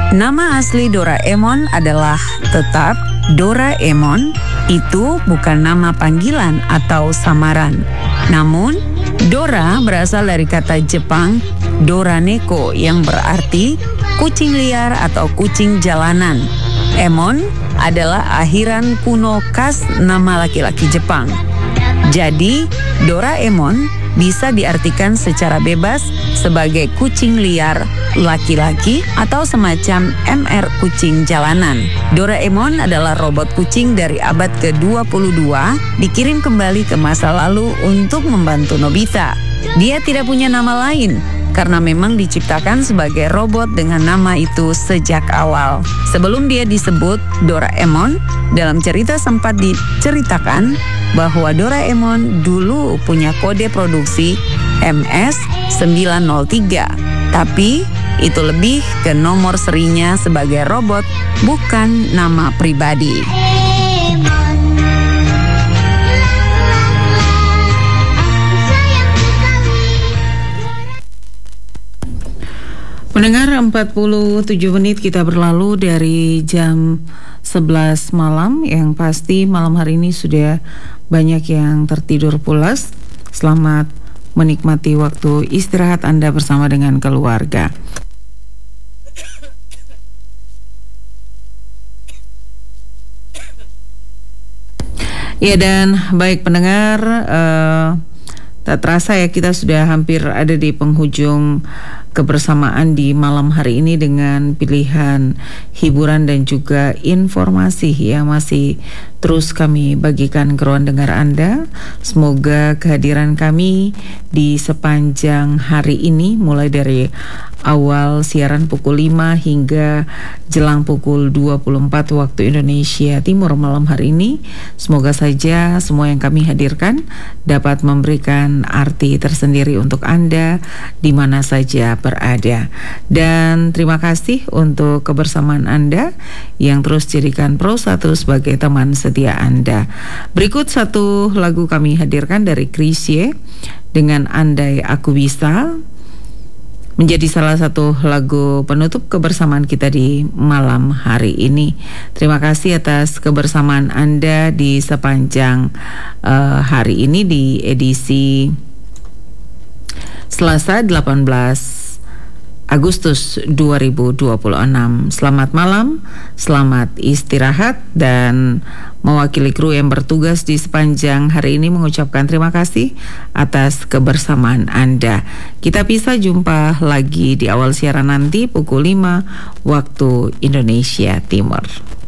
Nama asli Doraemon adalah tetap Doraemon. Itu bukan nama panggilan atau samaran. Namun, Dora berasal dari kata Jepang Doraneko yang berarti kucing liar atau kucing jalanan. Emon adalah akhiran kuno khas nama laki-laki Jepang. Jadi, Doraemon bisa diartikan secara bebas sebagai kucing liar laki-laki atau semacam MR kucing jalanan. Doraemon adalah robot kucing dari abad ke-22 dikirim kembali ke masa lalu untuk membantu Nobita. Dia tidak punya nama lain karena memang diciptakan sebagai robot dengan nama itu sejak awal. Sebelum dia disebut Doraemon, dalam cerita sempat diceritakan bahwa Doraemon dulu punya kode produksi MS-903. Tapi itu lebih ke nomor serinya sebagai robot, bukan nama pribadi. Pendengar, 47 menit kita berlalu dari jam 11 malam. Yang pasti malam hari ini sudah banyak yang tertidur pulas. Selamat menikmati waktu istirahat Anda bersama dengan keluarga. Ya, dan baik pendengar, tak terasa ya kita sudah hampir ada di penghujung kebersamaan di malam hari ini dengan pilihan hiburan dan juga informasi yang masih terus kami bagikan ke ruang dengar Anda. Semoga kehadiran kami di sepanjang hari ini mulai dari awal siaran pukul 5 hingga jelang pukul 24 waktu Indonesia Timur malam hari ini, semoga saja semua yang kami hadirkan dapat memberikan arti tersendiri untuk Anda di mana saja berada. Dan terima kasih untuk kebersamaan Anda yang terus jadikan Pro 1 sebagai teman setia Anda. Berikut satu lagu kami hadirkan dari Chrisye dengan Andai Aku Bisa, menjadi salah satu lagu penutup kebersamaan kita di malam hari ini. Terima kasih atas kebersamaan Anda di sepanjang hari ini di edisi Selasa 18 Agustus 2026. Selamat malam, selamat istirahat, dan mewakili kru yang bertugas di sepanjang hari ini mengucapkan terima kasih atas kebersamaan Anda. Kita bisa jumpa lagi di awal siaran nanti pukul 5 waktu Indonesia Timur.